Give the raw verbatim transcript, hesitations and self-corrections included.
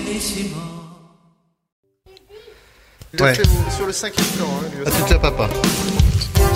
Ouais. Lâchez-vous sur le cinquième temps. Hein, lui À aussi. tout à papa.